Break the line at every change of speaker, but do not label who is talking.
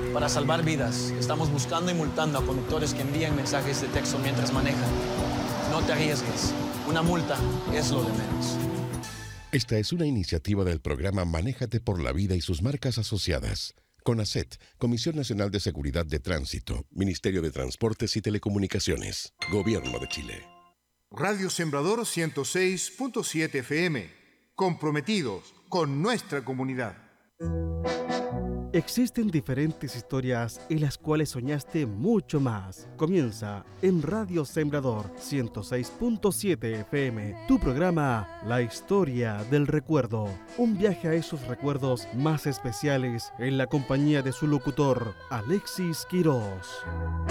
Para salvar vidas, estamos buscando y multando a conductores que envían mensajes de texto mientras manejan. No te arriesgues. Una multa es lo de menos.
Esta es una iniciativa del programa Manéjate por la Vida y sus marcas asociadas. CONACET, Comisión Nacional de Seguridad de Tránsito, Ministerio de Transportes y Telecomunicaciones, Gobierno de Chile.
Radio Sembrador 106.7 FM. Comprometidos con nuestra comunidad.
Existen diferentes historias en las cuales soñaste mucho más. Comienza en Radio Sembrador 106.7 FM, tu programa La Historia del Recuerdo. Un viaje a esos recuerdos más especiales en la compañía de su locutor, Alexis Quirós.